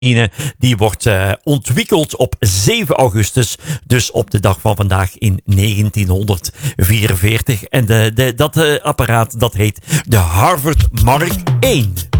die wordt ontwikkeld op 7 augustus, dus op de dag van vandaag in 1944. En dat apparaat, dat heet de Harvard Mark I.